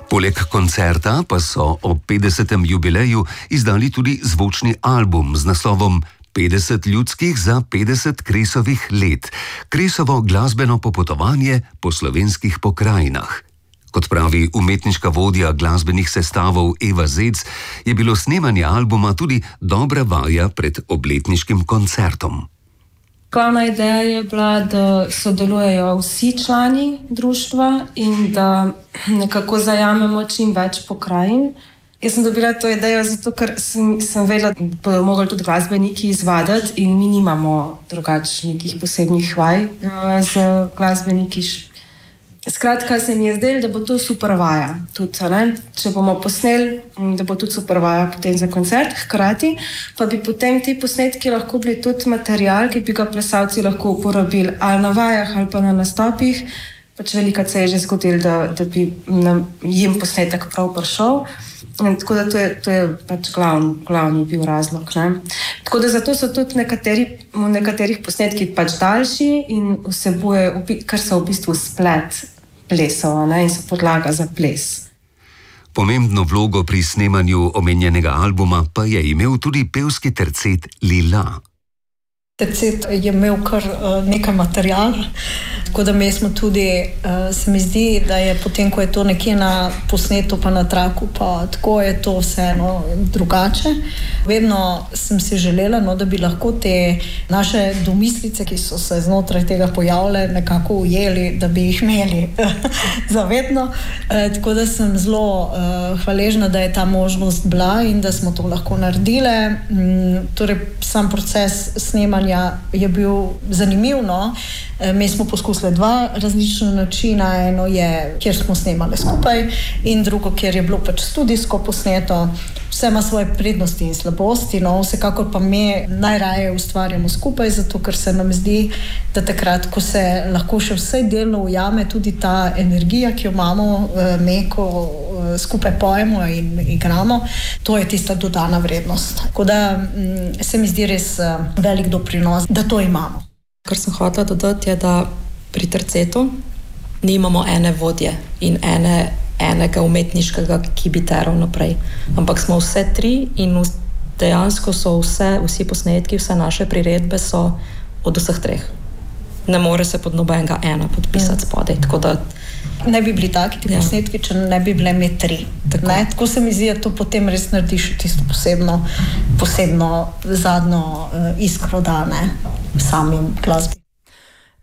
Poleg koncerta pa so ob 50. jubileju izdali tudi zvočni album z naslovom 50 ljudskih za 50 Kresovih let. Kresovo glasbeno popotovanje po slovenskih pokrajinah. Kot pravi umetniška vodja glasbenih sestavov Eva Zec, je bilo snemanje albuma tudi dobra vaja pred obletniškim koncertom. Glavna ideja je bila, da sodelujejo vsi člani društva in da nekako zajamemo čim več pokrajin. Jaz sem dobila to idejo zato, ker sem vedela, da bodo mogli tudi glasbeniki izvaditi in mi nimamo drugačnih posebnih vaj z glasbeniki. Skratka, se mi je zdelo, da bo to super vaja. Tudi, če bomo posneli, da bo tudi super vaja potem za koncert, hkrati pa bi potem ti posnetki lahko bili tudi material, ki bi ga plesalci lahko uporabili ali na vajah ali pa na nastopih. Pač velikokrat se je že zgodilo, da bi jim posnetek prav prišel. Tako da to je pač glavni bil razlog. Tako da zato so tudi nekaterih posnetkih pač daljši in vsebuje, kar so v bistvu splet plesov in so podlaga za ples. Pomembno vlogo pri snemanju omenjenega albuma pa je imel tudi pevski tercet Lila. Tercet je imel kar nekaj materiala, tako da mi smo tudi, se mi zdi, da je potem, ko je to nekje na posnetu pa na traku, pa tako je to vseeno drugače. Vedno sem si želela, da bi lahko te naše domislice, ki so se znotraj tega pojavile, nekako ujeli, da bi jih imeli zavedno. Tako da sem zelo hvaležna, da je ta možnost bila in da smo to lahko naredile. Torej, sam proces snemanja je bil zanimiv. Mi smo poskusili dva različna načina. Eno je, kjer smo snemali skupaj, in drugo, kjer je bilo pač studijsko posneto. Vse ima svoje prednosti in slabosti, vsekakor pa mi najraje ustvarjamo skupaj, zato ker se nam zdi, da takrat, ko se lahko še vsaj delno ujame tudi ta energija, ki jo imamo, ko skupaj pojemo in igramo, to je tista dodana vrednost. Tako da se mi zdi res velik doprinos, da to imamo. Kar sem hotela dodati je, da pri tercetu nimamo ene vodje in enega umetniškega, ki bi teral naprej. Ampak smo vse tri in dejansko so vsi posnetki, vse naše priredbe so od vseh treh. Ne more se pod nobenega ena podpisati spodaj. Tako da ne bi bili taki posnetki, če ne bi bile me tri. Tako se mi zdi, da to potem res narediš tisto posebno zadnjo iskro dane v samim glasbi.